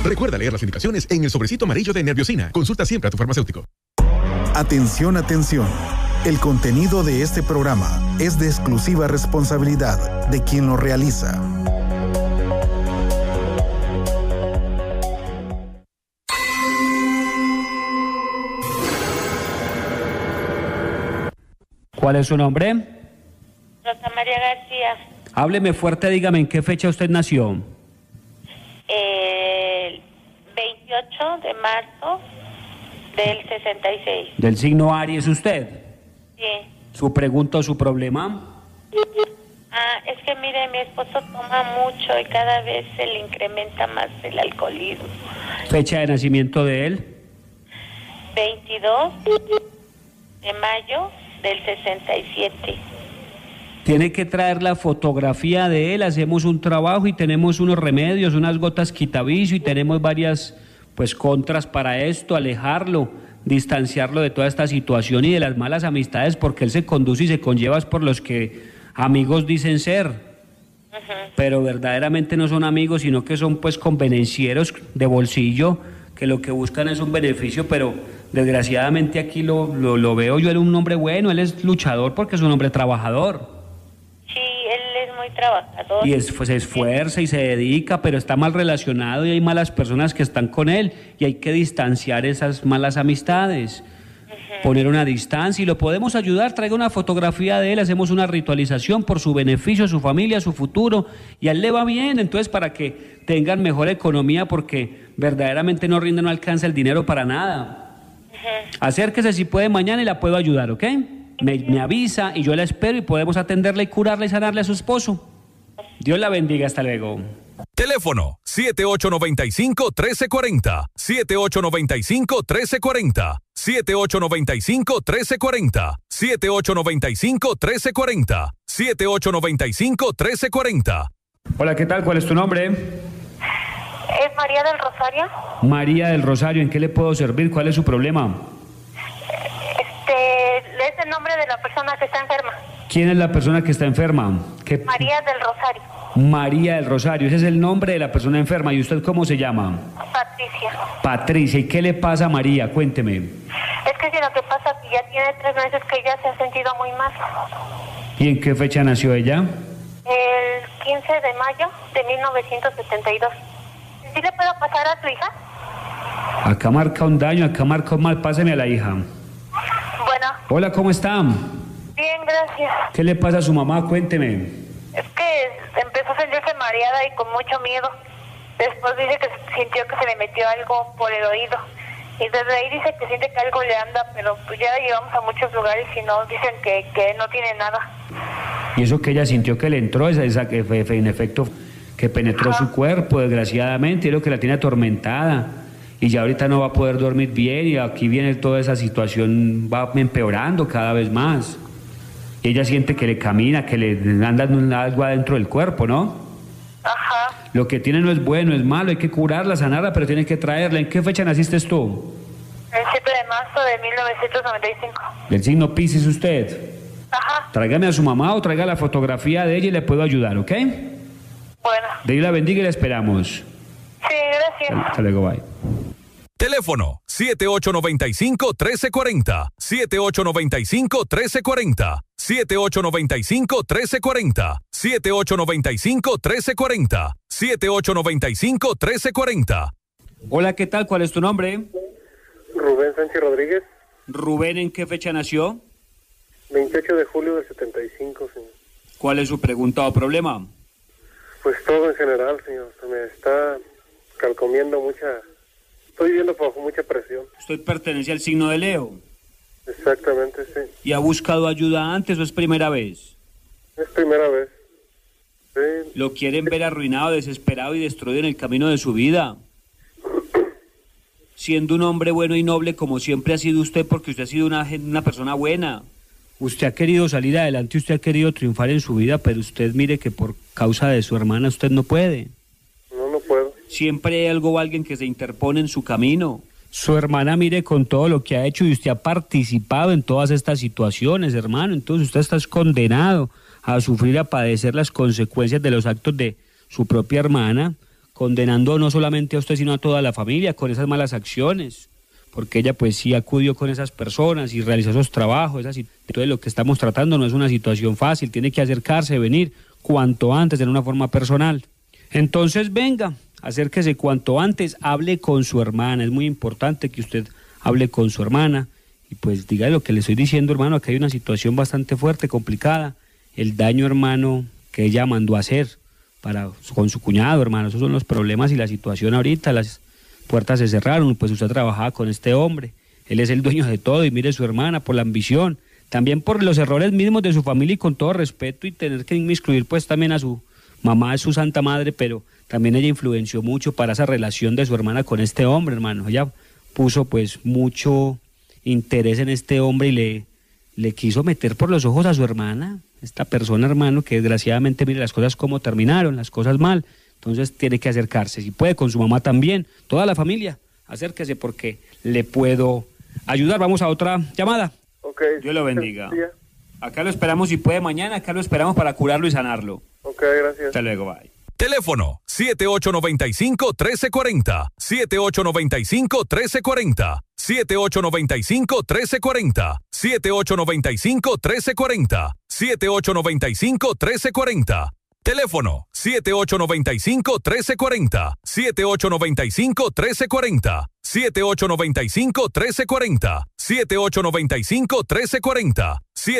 Recuerda leer las indicaciones en el sobrecito amarillo de Nerviosina. Consulta siempre a tu farmacéutico. Atención, atención. El contenido de este programa es de exclusiva responsabilidad de quien lo realiza. ¿Cuál es su nombre? Rosa María García. Hábleme fuerte, dígame en qué fecha usted nació. El 28 de marzo del 66. ¿Del signo Aries usted? Sí. ¿Su pregunta o su problema? Es que mire, mi esposo toma mucho y cada vez se le incrementa más el alcoholismo. ¿Fecha de nacimiento de él? 22 de mayo del 67. Tiene que traer la fotografía de él, hacemos un trabajo y tenemos unos remedios, unas gotas quitavicio y tenemos varias contras para esto, alejarlo, distanciarlo de toda esta situación y de las malas amistades, porque él se conduce y se conlleva por los que amigos dicen ser, pero verdaderamente no son amigos, sino que son convenencieros de bolsillo, que lo que buscan es un beneficio, pero desgraciadamente aquí lo veo yo, él es un hombre bueno, él es luchador porque es un hombre trabajador. Sí, él es muy trabajador. Y se esfuerza y se dedica, pero está mal relacionado y hay malas personas que están con él y hay que distanciar esas malas amistades, poner una distancia y lo podemos ayudar, traiga una fotografía de él, hacemos una ritualización por su beneficio, su familia, su futuro y a él le va bien, entonces para que tengan mejor economía porque verdaderamente no rinde, no alcanza el dinero para nada. Acérquese si puede mañana y la puedo ayudar, ¿ok? Me avisa y yo la espero y podemos atenderla y curarla y sanarle a su esposo. Dios la bendiga, hasta luego. Teléfono 7895-1340, 7895-1340, 7895-1340, 7895-1340, 7895-1340. Hola, ¿qué tal? ¿Cuál es tu nombre? ¿Es María del Rosario? María del Rosario, ¿en qué le puedo servir? ¿Cuál es su problema? Es el nombre de la persona que está enferma. ¿Quién es la persona que está enferma? María del Rosario. María del Rosario, ese es el nombre de la persona enferma. ¿Y usted cómo se llama? Patricia. Patricia, ¿y qué le pasa a María? Cuénteme. Es que si lo que pasa es que ya tiene 3 meses que ella se ha sentido muy mal. ¿Y en qué fecha nació ella? El 15 de mayo de 1972. ¿Sí le puedo pasar a tu hija? Acá marca un daño, acá marca un mal, páseme a la hija. Bueno. Hola, ¿cómo está? Bien, gracias. ¿Qué le pasa a su mamá? Cuénteme. Es que empezó a sentirse mareada y con mucho miedo. Después dice que sintió que se le metió algo por el oído. Y desde ahí dice que siente que algo le anda, pero pues ya la llevamos a muchos lugares y no dicen que no tiene nada. Y eso que ella sintió que le entró, esa que fue en efecto que penetró su cuerpo, desgraciadamente, es lo que la tiene atormentada. Y ya ahorita no va a poder dormir bien y aquí viene toda esa situación, va empeorando cada vez más. Y ella siente que le camina, que le anda algo adentro del cuerpo, ¿no? Ajá. Lo que tiene no es bueno, es malo, hay que curarla, sanarla, pero tiene que traerla. ¿En qué fecha naciste tú? El 7 de marzo de 1995. ¿Del signo Piscis usted? Ajá. Tráigame a su mamá o traiga la fotografía de ella y le puedo ayudar, ¿ok? Bueno. Dios la bendiga y la esperamos. Sí, gracias. Hasta luego, bye. Teléfono 7895-1340, 7895-1340, 7895-1340, 7895-1340, 7895-1340. Hola, ¿qué tal? ¿Cuál es tu nombre? Rubén Sánchez Rodríguez. Rubén, ¿en qué fecha nació? 28 de julio del 75, señor. ¿Cuál es su pregunta o problema? Pues todo en general, señor. Se me está calcomiendo estoy viviendo bajo mucha presión. ¿Usted pertenece al signo de Leo? Exactamente, sí. ¿Y ha buscado ayuda antes o es primera vez? Es primera vez. Sí. ¿Lo quieren ver arruinado, desesperado y destruido en el camino de su vida? Siendo un hombre bueno y noble como siempre ha sido usted, porque usted ha sido una persona buena. Usted ha querido salir adelante, usted ha querido triunfar en su vida, pero usted mire que por causa de su hermana usted no puede. No puedo. Siempre hay algo o alguien que se interpone en su camino. Su hermana mire con todo lo que ha hecho y usted ha participado en todas estas situaciones, hermano. Entonces usted está condenado a sufrir, a padecer las consecuencias de los actos de su propia hermana, condenando no solamente a usted, sino a toda la familia con esas malas acciones, porque ella pues sí acudió con esas personas y realizó esos trabajos. Entonces lo que estamos tratando no es una situación fácil, tiene que acercarse, venir cuanto antes de una forma personal. Entonces venga, acérquese cuanto antes, hable con su hermana, es muy importante que usted hable con su hermana y pues diga lo que le estoy diciendo, hermano, acá hay una situación bastante fuerte, complicada, el daño, hermano, que ella mandó a hacer con su cuñado, hermano, esos son los problemas y la situación ahorita, las puertas se cerraron, pues usted trabajaba con este hombre, él es el dueño de todo y mire su hermana por la ambición, también por los errores mismos de su familia y con todo respeto y tener que inmiscuir pues también a su mamá, es su santa madre, pero también ella influenció mucho para esa relación de su hermana con este hombre, hermano, ella puso pues mucho interés en este hombre y le quiso meter por los ojos a su hermana, esta persona, hermano, que desgraciadamente mire las cosas como terminaron, las cosas mal, entonces tiene que acercarse, si puede con su mamá también, toda la familia, acérquese porque le puedo ayudar. Vamos a otra llamada. Okay. Dios lo bendiga. Acá lo esperamos si puede mañana, acá lo esperamos para curarlo y sanarlo. Ok, gracias. Hasta luego, bye. Teléfono 7895-1340, 7895-1340, 7895-1340, 7895-1340, 7895-1340. Teléfono 7895-1340, 7895-1340, 7895-1340, 7895-1340,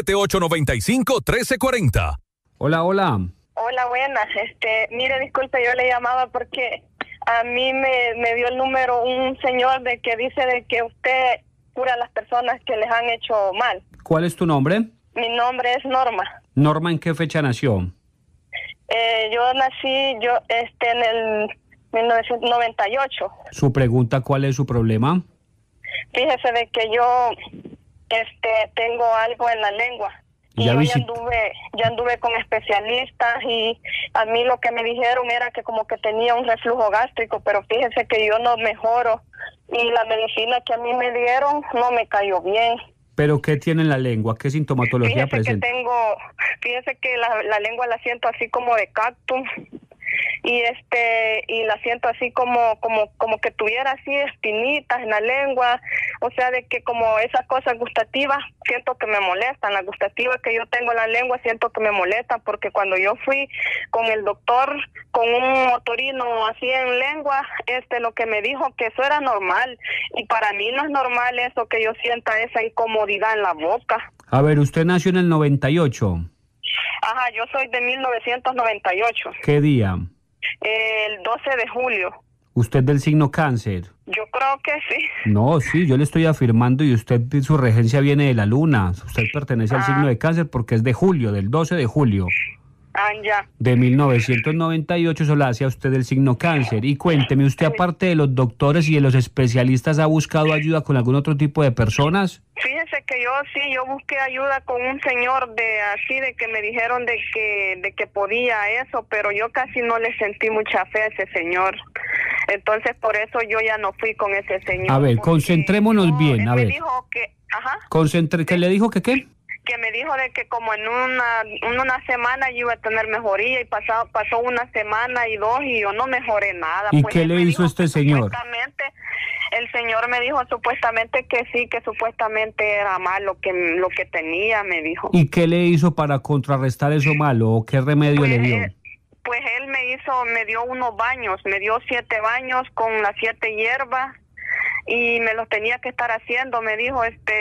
7895-1340. Hola, hola. Hola, buenas. Mire, disculpe, yo le llamaba porque a mí me dio el número un señor de que dice de que usted cura a las personas que les han hecho mal. ¿Cuál es tu nombre? Mi nombre es Norma. Norma, ¿en qué fecha nació? Yo nací en el 1998. Su pregunta, ¿cuál es su problema? Fíjese de que yo tengo algo en la lengua. Y yo ya anduve con especialistas y a mí lo que me dijeron era que como que tenía un reflujo gástrico, pero fíjese que yo no mejoro y la medicina que a mí me dieron no me cayó bien. ¿Pero qué tiene en la lengua? ¿Qué sintomatología presenta? Fíjese que la lengua la siento así como de cactus y la siento así como que tuviera así espinitas en la lengua, o sea, de que como esas cosas gustativas siento que me molestan, las gustativas que yo tengo en la lengua siento que me molestan, porque cuando yo fui con el doctor con un otorrino así en lengua, lo que me dijo que eso era normal, y para mí no es normal eso que yo sienta esa incomodidad en la boca. A ver, ¿usted nació en el 98? Ajá, yo soy de 1998. ¿Qué día? El 12 de julio. ¿Usted del signo cáncer? Yo creo que sí. No, sí, yo le estoy afirmando y su regencia viene de la luna. Usted pertenece al signo de cáncer porque es de julio, del 12 de julio. Ya. De 1998 solo hace a usted el signo cáncer. Y cuénteme, ¿usted aparte de los doctores y de los especialistas ha buscado ayuda con algún otro tipo de personas? Fíjese que yo busqué ayuda con un señor de que me dijeron de que podía eso, pero yo casi no le sentí mucha fe a ese señor. Entonces por eso yo ya no fui con ese señor. A ver, concentrémonos bien, a ver. Me dijo que, ¿Qué le dijo que qué? Que me dijo de que como en una semana yo iba a tener mejoría, y pasó una semana y dos y yo no mejoré nada. ¿Y qué le hizo este señor? Supuestamente, el señor me dijo supuestamente que sí, que supuestamente era malo lo que tenía, me dijo. ¿Y qué le hizo para contrarrestar eso malo o qué remedio le dio? Pues él me dio unos baños, me dio 7 baños con las 7 hierbas. Y me los tenía que estar haciendo, me dijo,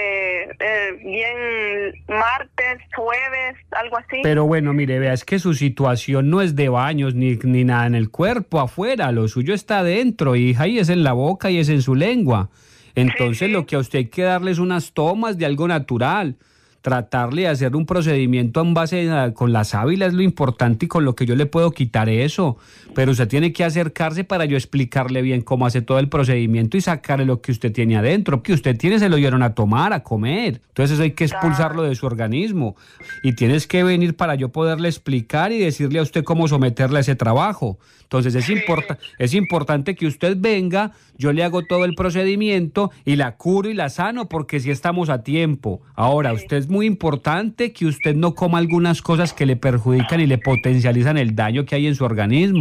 bien martes, jueves, algo así. Pero bueno, mire, vea, es que su situación no es de baños ni nada en el cuerpo, afuera, lo suyo está adentro, hija, y es en la boca y es en su lengua. Entonces sí. Lo que a usted hay que darle es unas tomas de algo natural. Tratarle de hacer un procedimiento en base con la sábila es lo importante y con lo que yo le puedo quitar eso, pero usted tiene que acercarse para yo explicarle bien cómo hace todo el procedimiento y sacarle lo que usted tiene adentro, que usted tiene se lo dieron a tomar, a comer, entonces eso hay que expulsarlo de su organismo y tienes que venir para yo poderle explicar y decirle a usted cómo someterle a ese trabajo. Entonces es importante que usted venga, yo le hago todo el procedimiento y la curo y la sano porque sí estamos a tiempo. Ahora, usted es muy importante que usted no coma algunas cosas que le perjudican y le potencializan el daño que hay en su organismo.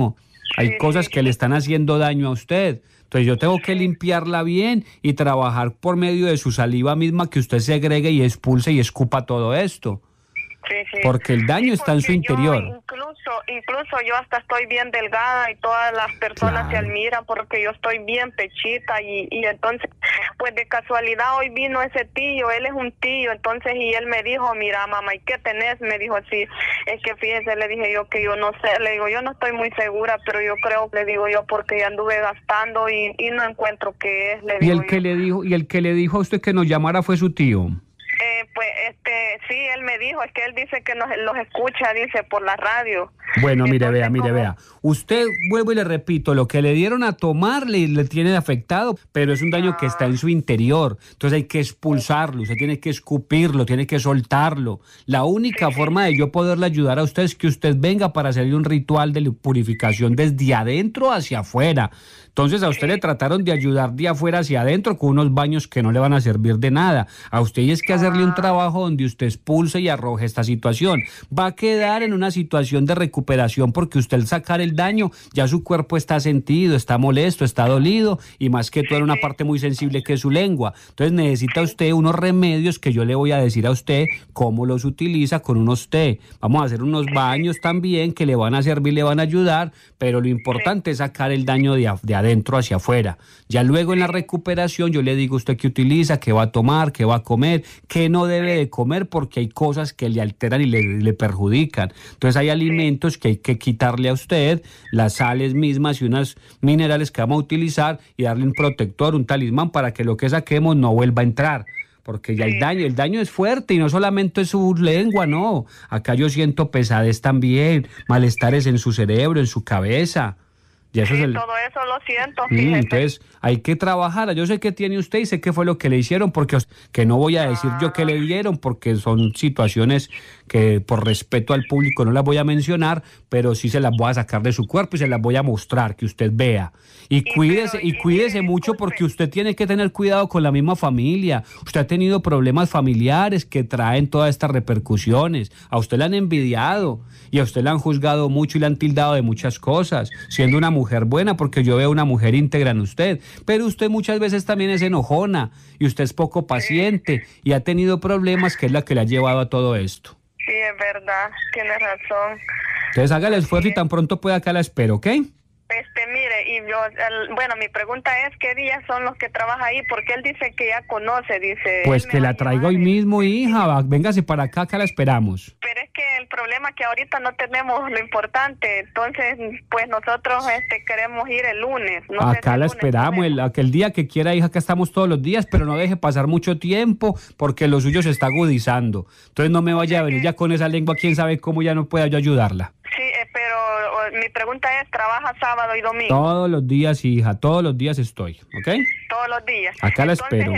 Hay cosas que le están haciendo daño a usted. Entonces yo tengo que limpiarla bien y trabajar por medio de su saliva misma, que usted segregue y expulse y escupa todo esto. Sí. Porque el daño está en su interior. Incluso yo hasta estoy bien delgada y todas las personas se admiran porque yo estoy bien pechita y entonces, pues de casualidad hoy vino ese tío, él es un tío, entonces y él me dijo, mira mamá, ¿y qué tenés? Me dijo así, es que fíjese, le dije yo que yo no sé, le digo yo no estoy muy segura, pero yo creo, le digo yo, porque ya anduve gastando y no encuentro qué es, le digo yo. Y el que le dijo a usted que nos llamara fue su tío. Pues sí, él me dijo, es que él dice que los escucha, dice, por la radio. Bueno, mire, Entonces, vea. Usted, vuelvo y le repito, lo que le dieron a tomar le tiene afectado, pero es un daño que está en su interior. Entonces hay que expulsarlo, usted tiene que escupirlo, tiene que soltarlo. La única forma de yo poderle ayudar a usted es que usted venga para hacerle un ritual de purificación desde adentro hacia afuera. Entonces a usted le trataron de ayudar de afuera hacia adentro con unos baños que no le van a servir de nada. A usted es que hacerle un trabajo donde usted expulse y arroje esta situación. Va a quedar en una situación de recuperación porque usted al sacar el daño, ya su cuerpo está sentido, está molesto, está dolido y más que todo en una parte muy sensible que es su lengua. Entonces necesita usted unos remedios que yo le voy a decir a usted cómo los utiliza con unos té. Vamos a hacer unos baños también que le van a servir, le van a ayudar, pero lo importante es sacar el daño de adentro hacia afuera. Ya luego en la recuperación yo le digo a usted qué utiliza, qué va a tomar, qué va a comer, qué no debe de comer porque hay cosas que le alteran y le perjudican. Entonces hay alimentos que hay que quitarle a usted, las sales mismas y unos minerales que vamos a utilizar y darle un protector, un talismán para que lo que saquemos no vuelva a entrar. Porque ya el daño es fuerte y no solamente es su lengua, no. Acá yo siento pesadez también, malestares en su cerebro, en su cabeza. Y eso todo eso lo siento. Entonces hay que trabajar. Yo sé que tiene usted y sé qué fue lo que le hicieron, porque que no voy a decir yo qué le dieron, porque son situaciones que por respeto al público no las voy a mencionar, pero sí se las voy a sacar de su cuerpo y se las voy a mostrar, que usted vea. Y cuídese mucho porque usted tiene que tener cuidado con la misma familia. Usted ha tenido problemas familiares que traen todas estas repercusiones. A usted le han envidiado y a usted le han juzgado mucho y le han tildado de muchas cosas, siendo una mujer buena, porque yo veo una mujer íntegra en usted, pero usted muchas veces también es enojona y usted es poco paciente y ha tenido problemas, que es la que le ha llevado a todo esto. Sí, es verdad, tiene razón. Entonces haga el esfuerzo y tan pronto pueda, acá la espero, ¿ok? Mire, y yo, bueno, mi pregunta es, ¿qué días son los que trabaja ahí? Porque él dice que ya conoce, dice... Pues que la traigo hoy mismo, hija, véngase para acá, acá la esperamos. Pero es que el problema es que ahorita no tenemos lo importante, entonces, pues nosotros queremos ir el lunes. No acá la esperamos, aquel día que quiera, hija, acá estamos todos los días, pero no deje pasar mucho tiempo, porque lo suyo se está agudizando. Entonces no me vaya a venir ya con esa lengua, quién sabe cómo ya no pueda yo ayudarla. Sí, pero mi pregunta es, ¿trabaja sábado y domingo? Todos los días, hija, todos los días estoy, ¿ok? Todos los días. Acá la espero.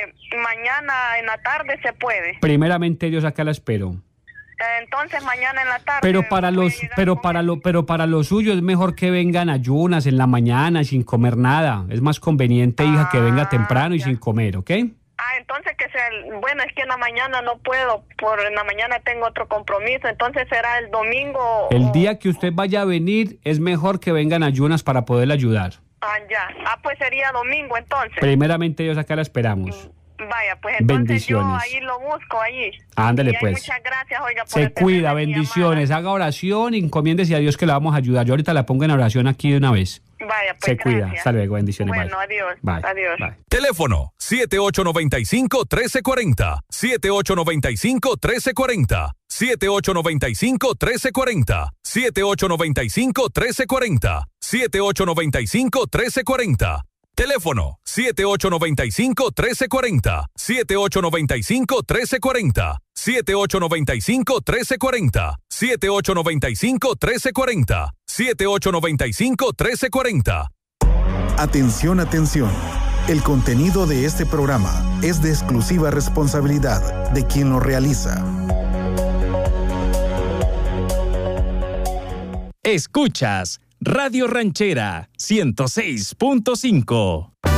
Mañana en la tarde se puede. Primeramente Dios, acá la espero. Entonces mañana en la tarde. Pero para lo suyo es mejor que vengan ayunas en la mañana sin comer nada. Es más conveniente, hija, que venga temprano y sin comer, ¿ok? Entonces bueno, es que en la mañana no puedo, en la mañana tengo otro compromiso, entonces será el domingo. El día que usted vaya a venir es mejor que vengan ayunas para poderle ayudar. Ya. Pues sería domingo entonces. Primeramente Dios, acá la esperamos. Vaya, pues entonces bendiciones. Yo ahí lo busco allí. Ándale pues. Muchas gracias, oiga, por se cuida, bendiciones, haga oración y encomiéndese a Dios que la vamos a ayudar. Yo ahorita la pongo en oración aquí de una vez. Vaya, pues se cuida, hasta luego, bendiciones. Bueno, bye. Adiós. Bye. Adiós. Bye. Teléfono 7895-1340. 7895-1340. 7895-1340. 7895-1340. 7895-1340. Teléfono 7895-1340. 7895-1340. 7895-1340. 7895-1340. 7895-1340. Atención, atención. El contenido de este programa es de exclusiva responsabilidad de quien lo realiza. Escuchas Radio Ranchera 106.5.